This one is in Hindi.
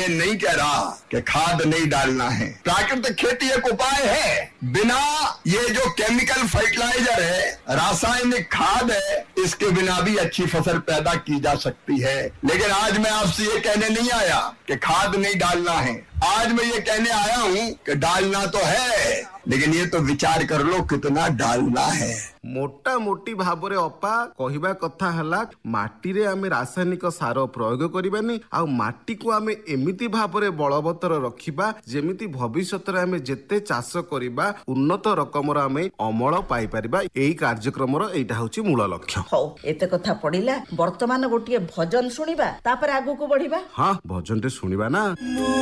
नहीं कह रहा कि खाद नहीं डालना है। प्राकृतिक खेती एक उपाय है। बिना ये जो केमिकल फर्टिलाइजर है, रासायनिक खाद है, इसके बिना भी अच्छी फसल पैदा की जा सकती है। लेकिन आज मैं आपसे ये कहने नहीं आया कि खाद नहीं डालना है। आज मैं ये कहने आया हूँ कि डालना तो है, लेकिन ये तो विचार कर लो कितना डालना है। मोटा मोटी भाबरे अपा कहिबा कथा हला माटी रे आमे रासायनिक सार प्रयोग करिबानी आ माटी को आमे एमिति भाबरे बलवत्तर रखिबा जेमिति भविष्यत रे आमे जेते चाष करिबा उन्नत रकमर आमे अमल पाई परिबा। एई कार्यक्रमर एटा होची मूल लक्ष्य। हो एते कथा पडिला, वर्तमान गोटिए भजन सुनिबा तापर आगु को बढ़िबा। हां भजन रे सुनिबा ना।